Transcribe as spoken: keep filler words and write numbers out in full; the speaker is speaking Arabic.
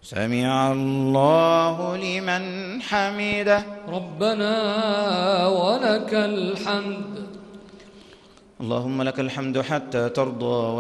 سمع الله لمن حمده. ربنا ولك الحمد. اللهم لك الحمد حتى ترضى